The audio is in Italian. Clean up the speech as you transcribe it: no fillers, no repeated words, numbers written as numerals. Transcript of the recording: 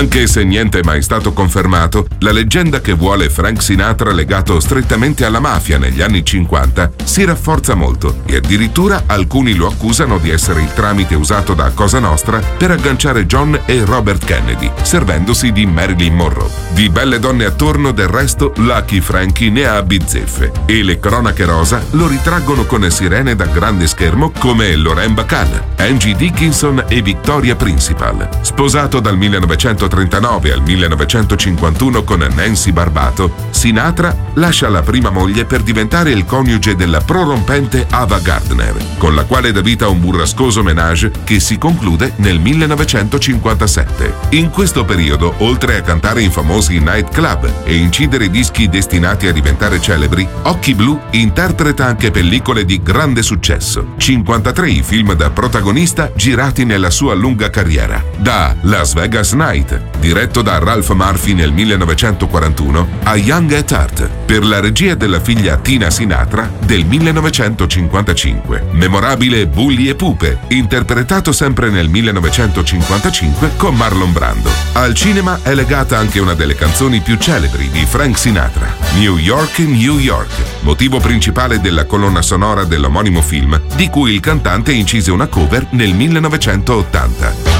Anche se niente è mai stato confermato, la leggenda che vuole Frank Sinatra legato strettamente alla mafia negli anni 50 si rafforza molto e addirittura alcuni lo accusano di essere il tramite usato da Cosa Nostra per agganciare John e Robert Kennedy, servendosi di Marilyn Monroe. Di belle donne attorno, del resto, Lucky Frankie ne ha bizzeffe e le cronache rosa lo ritraggono con sirene da grande schermo come Lorraine Bacall, Angie Dickinson e Victoria Principal. Sposato dal 1939 al 1951 con Nancy Barbato, Sinatra lascia la prima moglie per diventare il coniuge della prorompente Ava Gardner, con la quale dà vita a un burrascoso ménage che si conclude nel 1957. In questo periodo, oltre a cantare in famosi nightclub e incidere dischi destinati a diventare celebri, Occhi Blu interpreta anche pellicole di grande successo. 53 i film da protagonista girati nella sua lunga carriera. Da Las Vegas Night, diretto da Ralph Murphy nel 1941, a Young at Heart, per la regia della figlia Tina Sinatra del 1955. Memorabile Bulli e Pupe, interpretato sempre nel 1955 con Marlon Brando. Al cinema è legata anche una delle canzoni più celebri di Frank Sinatra, New York, New York, motivo principale della colonna sonora dell'omonimo film, di cui il cantante incise una cover nel 1980.